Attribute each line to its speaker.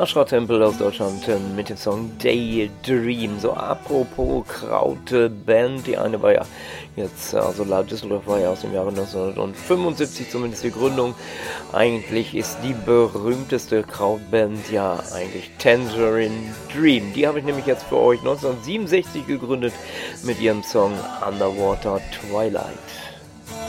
Speaker 1: Aschra-Tempel aus Deutschland mit dem Song Daydream. So, apropos Kraut-Band, die eine war ja jetzt, also laut Düsseldorf war ja aus dem Jahre 1975 zumindest die Gründung. Eigentlich ist die berühmteste Kraut-Band ja eigentlich Tangerine Dream. Die habe ich nämlich jetzt für euch 1967 gegründet mit ihrem Song Underwater Twilight.